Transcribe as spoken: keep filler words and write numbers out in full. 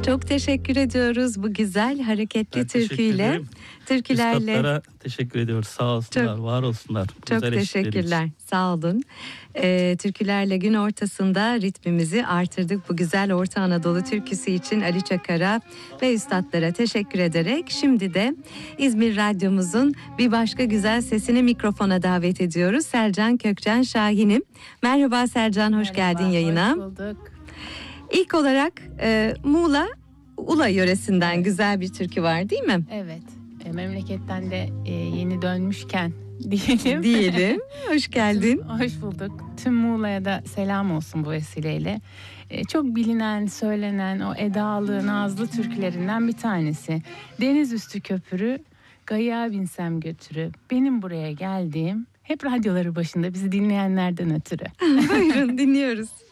Çok teşekkür ediyoruz bu güzel hareketli Ben teşekkür türküyle. ederim. Türkülerle. Üstadlara teşekkür ediyoruz. Sağ olsunlar, Çok- var olsunlar. Çok Güzel eşlikleri için. teşekkürler. Sağ olun. Ee, türkülerle gün ortasında ritmimizi artırdık. Bu güzel Orta Anadolu türküsü için Ali Çakar'a ve üstadlara teşekkür ederek şimdi de İzmir Radyomuzun bir başka güzel sesini mikrofona davet ediyoruz. Sercan Kökcan Şahin'im. Merhaba Sercan, hoş Merhaba, geldin yayına. Hoş bulduk. İlk olarak e, Muğla Ula yöresinden Evet. güzel bir türkü var değil mi? Evet, e, memleketten de e, yeni dönmüşken diyelim. Diyelim. Hoş geldin. Hoş bulduk. Tüm Muğla'ya da selam olsun bu vesileyle. E, çok bilinen, söylenen o edalı, nazlı türkülerinden bir tanesi. Denizüstü köpürü, gayığa binsem götürü. Benim buraya geldiğim hep radyoları başında bizi dinleyenlerden ötürü. Buyurun dinliyoruz.